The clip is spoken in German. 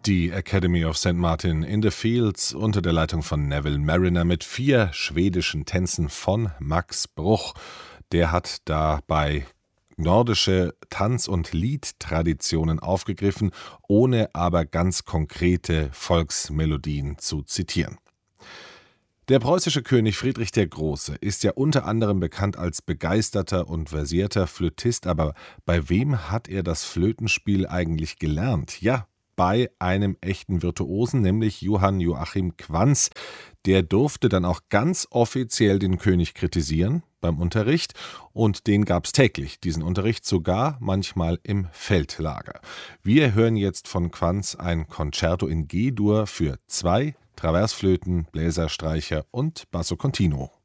Die Academy of St. Martin in the Fields unter der Leitung von Neville Marriner mit 4 schwedischen Tänzen von Max Bruch. Der hat dabei nordische Tanz- und Liedtraditionen aufgegriffen, ohne aber ganz konkrete Volksmelodien zu zitieren. Der preußische König Friedrich der Große ist ja unter anderem bekannt als begeisterter und versierter Flötist, aber bei wem hat er das Flötenspiel eigentlich gelernt? Ja, bei einem echten Virtuosen, nämlich Johann Joachim Quanz. Der durfte dann auch ganz offiziell den König kritisieren beim Unterricht und den gab es täglich, diesen Unterricht sogar manchmal im Feldlager. Wir hören jetzt von Quanz ein Concerto in G-Dur für 2 Traversflöten, Bläserstreicher und Basso Continuo.